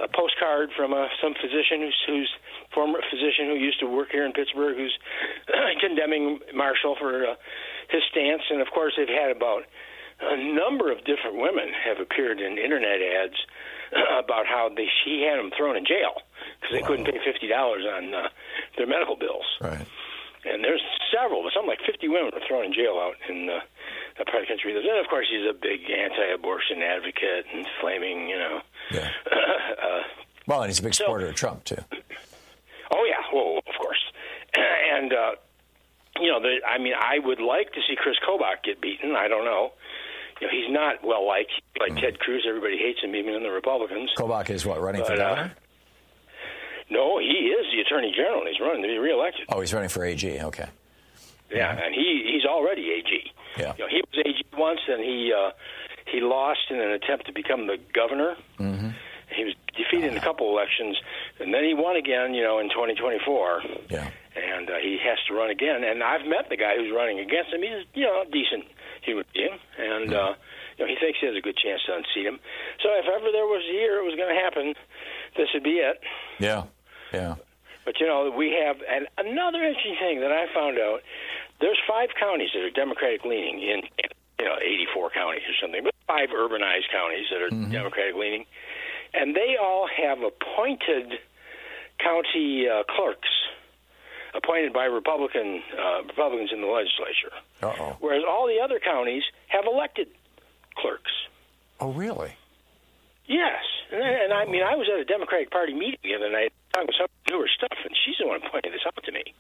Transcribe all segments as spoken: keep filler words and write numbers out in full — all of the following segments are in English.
a postcard from uh, some physician who's, who's former physician who used to work here in Pittsburgh, who's condemning Marshall for uh, his stance. And of course, they've had about a number of different women have appeared in internet ads uh, about how they she had them thrown in jail because they wow. couldn't pay fifty dollars on uh, their medical bills. Right. And there's several, something like fifty women were thrown in jail out in uh, that part of the country. And of course, he's a big anti-abortion advocate and flaming, you know. Yeah. uh, well, and he's a big so, supporter of Trump too. Oh yeah, well, of course. And uh, you know, the, I mean, I would like to see Chris Kobach get beaten. I don't know. You know, he's not well liked like mm. Ted Cruz. Everybody hates him, even in the Republicans. Kobach is what, running but, for governor? Uh, no, he is the attorney general. And he's running to be reelected. Oh, he's running for A G. Okay. Yeah, mm-hmm. and he he's already A G. Yeah. You know, he was A G once, and he uh, he lost in an attempt to become the governor. Mm-hmm. He was defeated in a couple elections, and then he won again. You know, in twenty twenty-four. Yeah. And uh, he has to run again. And I've met the guy who's running against him. He's you know a decent human being, and mm-hmm. uh, you know he thinks he has a good chance to unseat him. So if ever there was a year it was going to happen, this would be it. Yeah. Yeah. But, you know, we have and another interesting thing that I found out. There's five counties that are Democratic-leaning in, you know, eighty-four counties or something, but five urbanized counties that are mm-hmm. Democratic-leaning. And they all have appointed county uh, clerks appointed by Republican uh, Republicans in the legislature. Uh-oh. Whereas all the other counties have elected clerks. Oh, really? Yes. And, and I mean, I was at a Democratic Party meeting the other night talking about some newer stuff, and she's the one who pointed this out to me.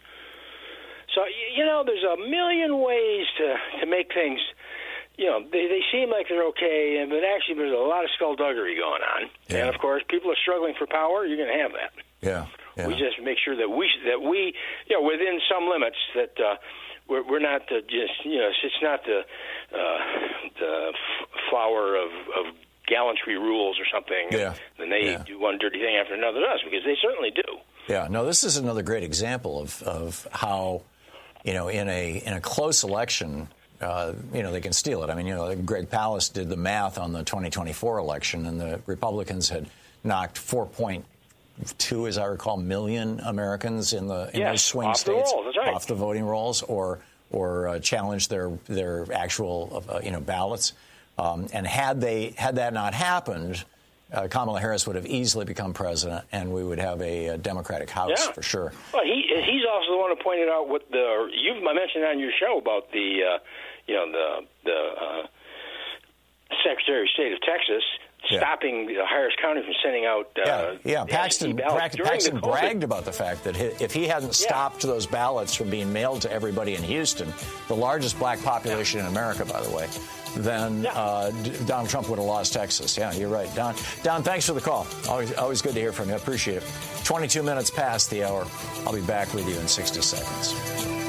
So, you know, there's a million ways to, to make things, you know, they, they seem like they're okay, and but actually there's a lot of skullduggery going on. Yeah. And, of course, people are struggling for power. You're going to have that. Yeah. yeah. We just make sure that we, that we, you know, within some limits, that uh, we're, we're not uh, just, you know, it's not the, uh, the f- flower of, of gallantry rules or something, yeah. and they yeah. do one dirty thing after another to us, because they certainly do. Yeah, no, this is another great example of, of how, you know, in a in a close election, uh, you know, they can steal it. I mean, you know, Greg Palast did the math on the twenty twenty-four election, and the Republicans had knocked four point two, as I recall, million Americans in the in yes, those swing off states the rolls, that's right. off the voting rolls, or or uh, challenged their their actual uh, you know ballots. Um, and had they had that not happened, uh, Kamala Harris would have easily become president, and we would have a, a Democratic House yeah. for sure. Well, he he's also the one who pointed out what the you've mentioned on your show about the uh, you know the the uh, Secretary of State of Texas yeah. stopping Harris County from sending out uh, yeah yeah Paxton Paxton bragged about the fact that if he hadn't yeah. stopped those ballots from being mailed to everybody in Houston, the largest black population yeah. in America, by the way, then yeah. uh, Donald Trump would have lost Texas. Yeah, you're right. Don, Don, thanks for the call. Always, always good to hear from you. I appreciate it. twenty-two minutes past the hour. I'll be back with you in sixty seconds.